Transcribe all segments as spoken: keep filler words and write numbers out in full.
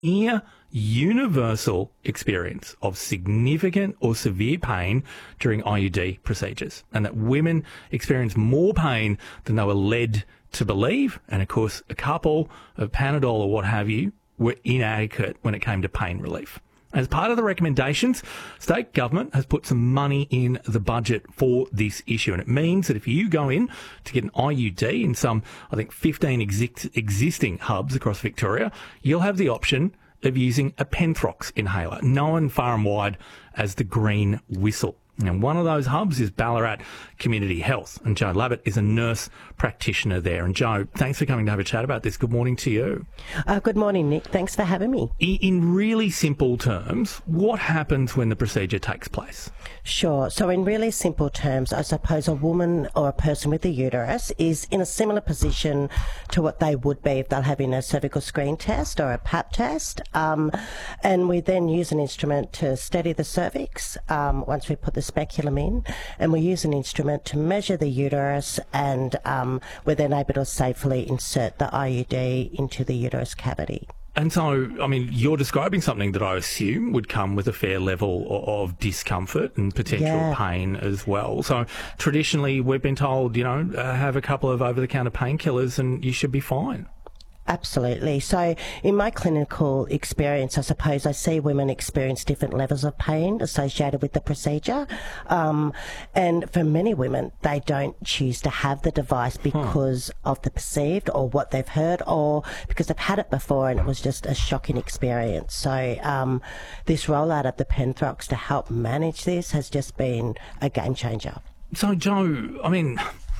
near universal experience of significant or severe pain during I U D procedures, and that women experience more pain than they were led to believe. And of course, a couple of Panadol or what have you were inadequate when it came to pain relief. As part of the recommendations, state government has put some money in the budget for this issue, and it means that if you go in to get an I U D in some, I think, fifteen exi- existing hubs across Victoria, you'll have the option of using a Penthrox inhaler, known far and wide as the green whistle. And one of those hubs is Ballarat Community Health, and Jo Labbit is a nurse practitioner there. And Jo, thanks for coming to have a chat about this. Good morning to you. Uh, good morning, Nick. Thanks for having me. In really simple terms, what happens when the procedure takes place? Sure. So in really simple terms, I suppose a woman or a person with a uterus is in a similar position to what they would be if they're having a cervical screen test or a pap test. Um, and we then use an instrument to steady the cervix um, once we put the speculum in, and we use an instrument to measure the uterus, and um, we're then able to safely insert the I U D into the uterus cavity. And so, I mean, you're describing something that I assume would come with a fair level of discomfort and potential Yeah. pain as well. So traditionally, we've been told, you know, uh, have a couple of over-the-counter painkillers and you should be fine. Absolutely. So in my clinical experience, I suppose I see women experience different levels of pain associated with the procedure. Um, and for many women, they don't choose to have the device because huh. of the perceived or what they've heard, or because they've had it before and it was just a shocking experience. So um, this rollout of the Penthrox to help manage this has just been a game changer. So, Jo, I mean,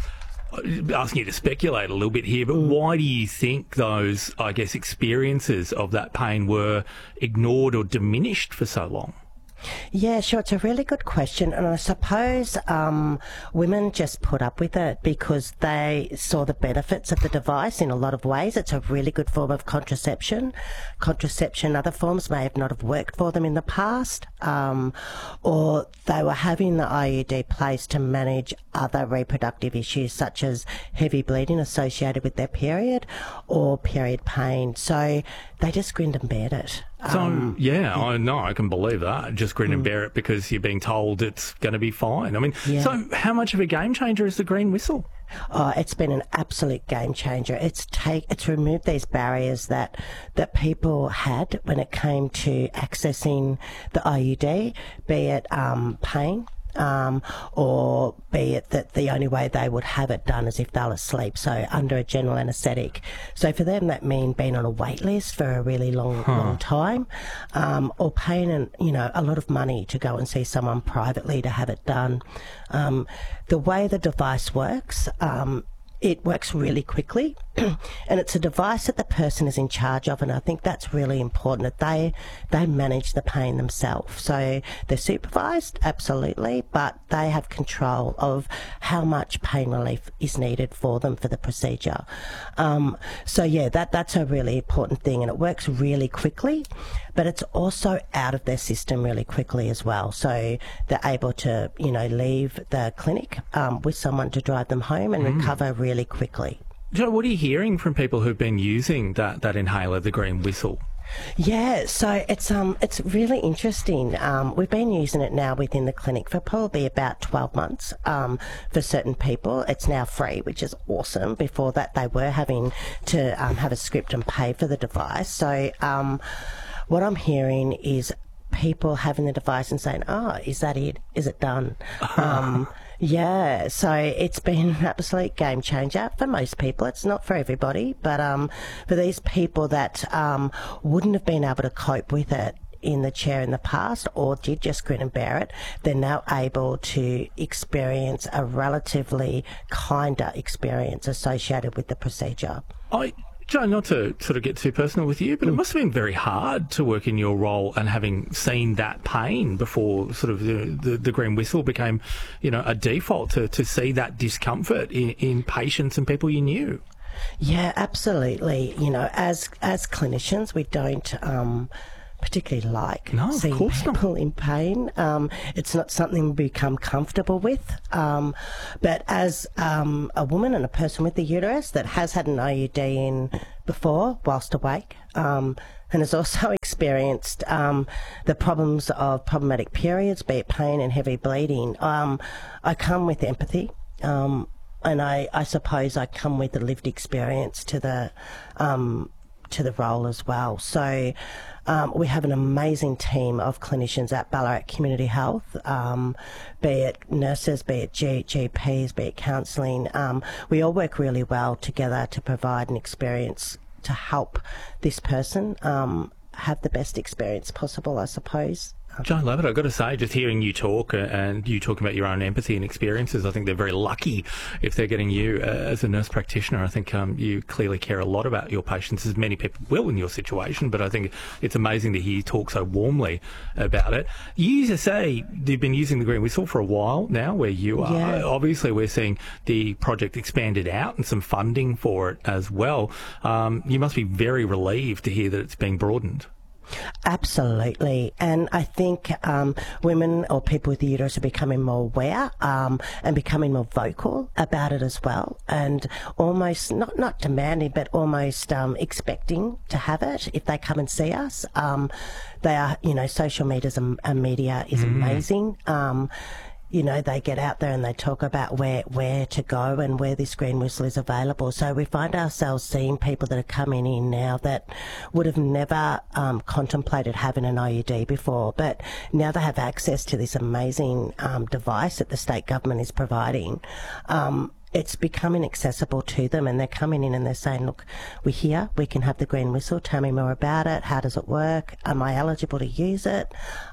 asking you to speculate a little bit here, but why do you think those, I guess, experiences of that pain were ignored or diminished for so long? Yeah, sure. It's a really good question. And I suppose um, women just put up with it because they saw the benefits of the device in a lot of ways. It's a really good form of contraception. Contraception, other forms may have not have worked for them in the past, um, or they were having the I U D placed to manage other reproductive issues such as heavy bleeding associated with their period or period pain. So they just grinned and bared it. So, Um, yeah, I know, I can believe that. Just grin and bear it because you're being told it's going to be fine. I mean, Yeah. so how much of a game changer is the green whistle? Oh, it's been an absolute game changer. It's take it's removed these barriers that that people had when it came to accessing the I U D, be it um, pain, um, or be it that the only way they would have it done is if they're asleep, so under a general anaesthetic. So for them, that means being on a wait list for a really long, huh. long time, um, or paying, and you know, a lot of money to go and see someone privately to have it done. Um, the way the device works, um, it works really quickly, and it's a device that the person is in charge of, and I think that's really important, that they they manage the pain themselves. So they're supervised, absolutely, but they have control of how much pain relief is needed for them for the procedure. Um, so yeah, that that's a really important thing, and it works really quickly, but it's also out of their system really quickly as well. So they're able to, you know, leave the clinic um, with someone to drive them home and mm. recover really quickly. Jo, what are you hearing from people who've been using that, that inhaler, the green whistle? Yeah, so it's um it's really interesting. Um, we've been using it now within the clinic for probably about twelve months. Um, for certain people, it's now free, which is awesome. Before that, they were having to um, have a script and pay for the device. So um, what I'm hearing is people having the device and saying, "Oh, is that it? Is it done?" um, Yeah, so it's been an absolute game changer for most people. It's not for everybody, but um, for these people that um, wouldn't have been able to cope with it in the chair in the past or did just grin and bear it, they're now able to experience a relatively kinder experience associated with the procedure. I... Jo, not to sort of get too personal with you, but it must have been very hard to work in your role and having seen that pain before sort of the, the, the green whistle became, you know, a default to, to see that discomfort in, in patients and people you knew. Yeah, absolutely. You know, as as clinicians, we don't um, particularly like no, seeing people not. in pain. Um, it's not something we become comfortable with. Um, but as um, a woman and a person with a uterus that has had an I U D in before whilst awake, um, and has also experienced um, the problems of problematic periods, be it pain and heavy bleeding, um, I come with empathy. Um, and I, I suppose I come with the lived experience to the um, to the role as well. So um, we have an amazing team of clinicians at Ballarat Community Health, um, be it nurses, be it G- GPs, be it counselling. Um, we all work really well together to provide an experience to help this person um, have the best experience possible, I suppose. Jo Lavitt, I've got to say, just hearing you talk uh, and you talking about your own empathy and experiences, I think they're very lucky if they're getting you uh, as a nurse practitioner. I think um, you clearly care a lot about your patients, as many people will in your situation, but I think it's amazing to hear you talk so warmly about it. You used to say you've been using the green whistle for a while now, where you are. Yeah. Obviously, we're seeing the project expanded out and some funding for it as well. Um, you must be very relieved to hear that it's being broadened. Absolutely. And I think um, women or people with the uterus are becoming more aware um, and becoming more vocal about it as well, and almost not, not demanding, but almost um, expecting to have it if they come and see us. Um, they are, you know, social media and, and media is mm. amazing. Um, You know, they get out there and they talk about where, where to go and where this green whistle is available. So we find ourselves seeing people that are coming in now that would have never um, contemplated having an I U D before, but now they have access to this amazing um, device that the state government is providing. Um, it's becoming accessible to them, and they're coming in and they're saying, look, we're here, we can have the green whistle, tell me more about it, how does it work, am I eligible to use it?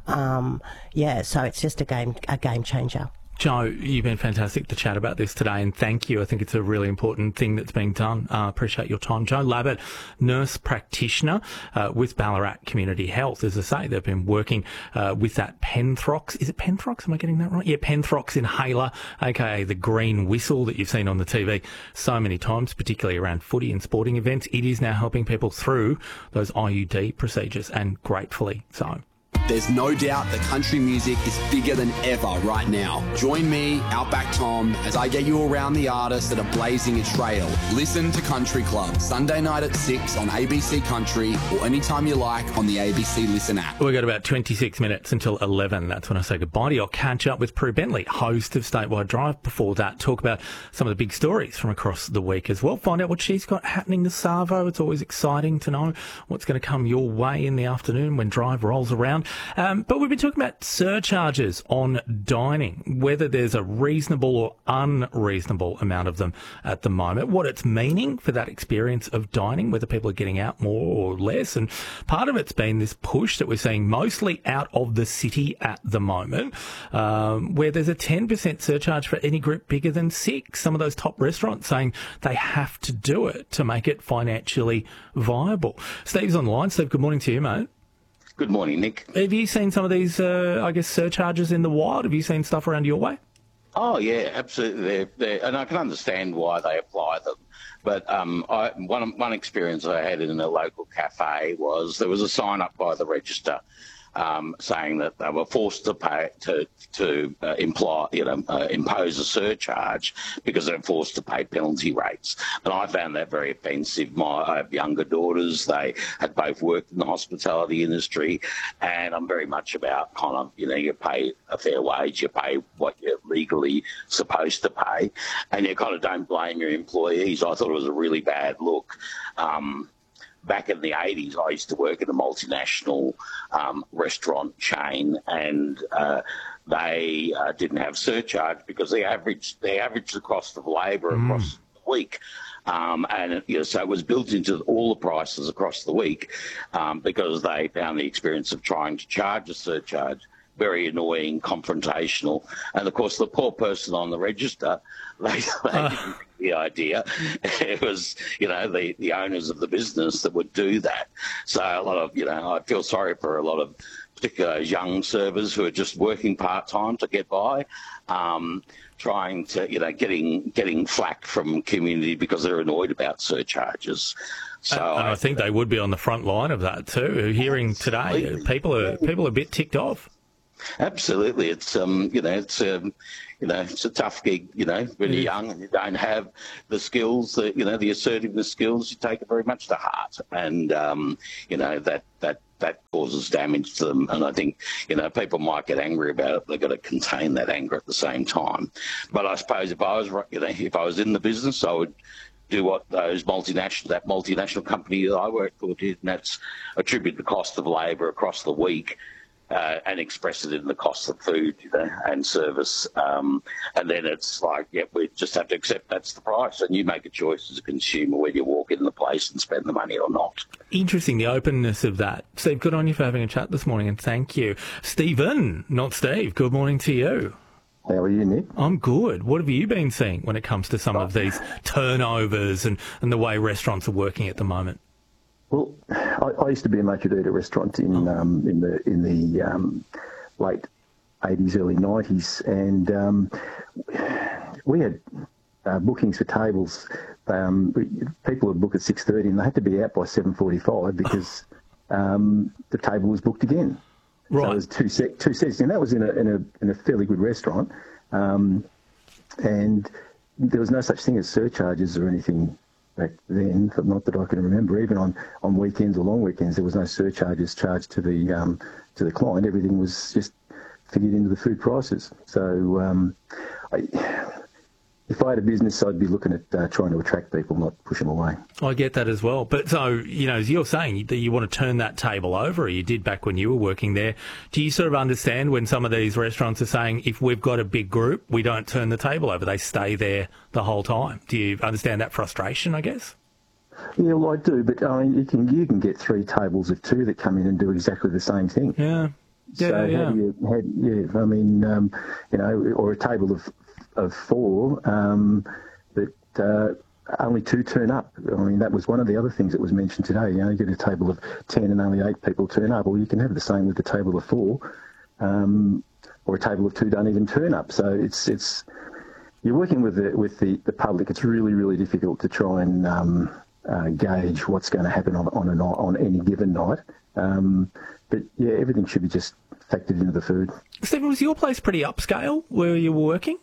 Um, yeah, so it's just a game, a game changer. Jo, you've been fantastic to chat about this today, and thank you. I think it's a really important thing that's being done. I uh, appreciate your time. Jo Lavitt, nurse practitioner uh, with Ballarat Community Health. As I say, they've been working uh, with that Penthrox. Is it Penthrox? Am I getting that right? Yeah, Penthrox inhaler, aka the green whistle that you've seen on the T V so many times, particularly around footy and sporting events. It is now helping people through those I U D procedures, and gratefully so. There's no doubt that country music is bigger than ever right now. Join me, Outback Tom, as I get you around the artists that are blazing a trail. Listen to Country Club, Sunday night at six on A B C Country, or anytime you like on the A B C Listen app. We've got about twenty-six minutes until eleven. That's when I say goodbye to you. I'll catch up with Prue Bentley, host of Statewide Drive. Before that, talk about some of the big stories from across the week as well. Find out what she's got happening to Savo. It's always exciting to know what's going to come your way in the afternoon when Drive rolls around. Um, but we've been talking about surcharges on dining, whether there's a reasonable or unreasonable amount of them at the moment, what it's meaning for that experience of dining, whether people are getting out more or less. And part of it's been this push that we're seeing mostly out of the city at the moment, um, where there's a ten percent surcharge for any group bigger than six. Some of those top restaurants saying they have to do it to make it financially viable. Steve's online. Steve, good morning to you, mate. Good morning, Nick. Have you seen some of these, uh, I guess, surcharges in the wild? Have you seen stuff around your way? Oh, yeah, absolutely. They're, they're, and I can understand why they apply them. But um, I, one, one experience I had in a local cafe was there was a sign up by the register um, saying that they were forced to pay to to uh, imply, you know, uh, impose a surcharge because they're forced to pay penalty rates. And I found that very offensive. My I have younger daughters; they had both worked in the hospitality industry, and I'm very much about kind of, you know, you pay a fair wage, you pay what you're legally supposed to pay, and you kind of don't blame your employees. I thought it was a really bad look. Um, Back in the eighties, I used to work in a multinational um, restaurant chain, and uh, they uh, didn't have surcharge because they averaged they averaged the cost of labour mm. across the week, um, and you know, so it was built into all the prices across the week um, because they found the experience of trying to charge a surcharge very annoying, confrontational, and of course the poor person on the register, they, they uh. didn't think the idea. It was, you know, the, the owners of the business that would do that. So a lot of, you know, I feel sorry for a lot of particularly young servers who are just working part-time to get by, um, trying to, you know, getting getting flack from community because they're annoyed about surcharges. So and I, I think they would be on the front line of that too. Hearing today, people are people are a bit ticked off. Absolutely, it's um, you know, it's um, you know, it's a tough gig. You know, when you're young and you don't have the skills, that you know, the assertiveness skills, you take it very much to heart, and um, you know that that that causes damage to them. And I think you know people might get angry about it. They've got to contain that anger at the same time. But I suppose if I was you know if I was in the business, I would do what those multinational that multinational company that I worked for did, and that's attribute the cost of labour across the week. Uh, and express it in the cost of food, you know, and service. Um, and then it's like, yeah, we just have to accept that's the price. And you make a choice as a consumer whether you walk in the place and spend the money or not. Interesting, the openness of that. Steve, good on you for having a chat this morning, and thank you. Stephen, not Steve, good morning to you. How are you, Nick? I'm good. What have you been seeing when it comes to some of these turnovers and, and the way restaurants are working at the moment? Well, I, I used to be a maitre d' at a restaurant in um, in the in the um, late eighties, early nineties, and um, we had uh, bookings for tables. Um, people would book at six thirty, and they had to be out by seven forty-five because um, the table was booked again. Right. So it was two set, two sets, and that was in a in a in a fairly good restaurant, um, and there was no such thing as surcharges or anything back then, not that I can remember. Even on, on weekends or long weekends, there was no surcharges charged to the um, to the client. Everything was just figured into the food prices. So um, I, if I had a business, I'd be looking at uh, trying to attract people, not push them away. I get that as well. But so, you know, as you're saying that you want to turn that table over, or you did back when you were working there, do you sort of understand when some of these restaurants are saying, if we've got a big group, we don't turn the table over, they stay there the whole time? Do you understand that frustration, I guess? Yeah, well, I do, but I mean, you can you can get three tables of two that come in and do exactly the same thing. Yeah. Yeah, so yeah. How do you, how, yeah, I mean, um, you know, or a table of of four, um, that uh, only two turn up. I mean, that was one of the other things that was mentioned today. You know, you get a table of ten and only eight people turn up. Or you can have the same with the table of four, um, or a table of two don't even turn up. So it's it's you're working with the with the, the public. It's really really difficult to try and um, uh, gauge what's going to happen on on, an, on any given night. Um, but yeah, everything should be just factored into the food. Stephen, was your place pretty upscale where you were working?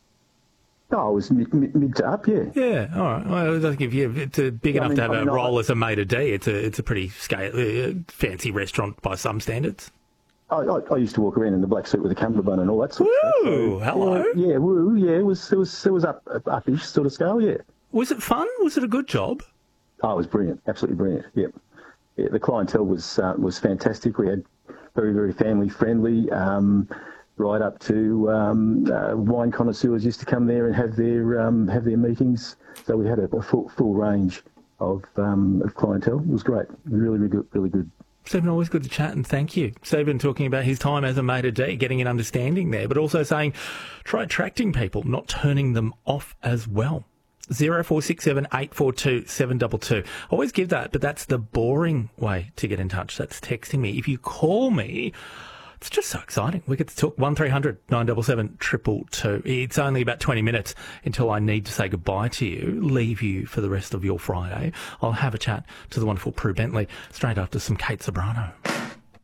Oh, it was mid, mid, mid to up, yeah. Yeah, all right. Well, I think if you, it's a big yeah, enough I mean, to have I mean, a role I, as a maitre d', it's a it's a pretty scale, uh, fancy restaurant by some standards. I, I, I used to walk around in the black suit with a cummerbund and all that sort Woo! of stuff. So, Hello. Yeah, yeah, woo, yeah. It was it was it was up upish sort of scale, yeah. Was it fun? Was it a good job? Oh, it was brilliant, absolutely brilliant. Yep. Yeah, the clientele was uh, was fantastic. We had very very family friendly. Um, right up to um, uh, wine connoisseurs used to come there and have their um, have their meetings. So we had a, a full full range of um, of clientele. It was great, really really good, really good. Stephen, always good to chat, and thank you. Stephen talking about his time as a maitre d', getting an understanding there, but also saying try attracting people, not turning them off as well. Zero four six seven eight four two seven two two. Always give that, but that's the boring way to get in touch. That's texting me. If you call me, it's just so exciting. We get to talk one three hundred nine seven seven two two two. It's only about twenty minutes until I need to say goodbye to you, leave you for the rest of your Friday. I'll have a chat to the wonderful Prue Bentley straight after some Kate Sobrano.